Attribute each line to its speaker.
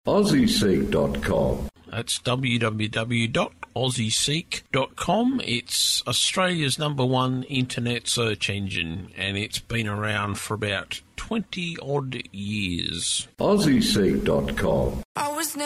Speaker 1: AussieSeek.com.
Speaker 2: That's www.aussieseek.com. It's Australia's #1 internet search engine, and it's been around for about 20-odd years.
Speaker 1: AussieSeek.com.
Speaker 3: I was never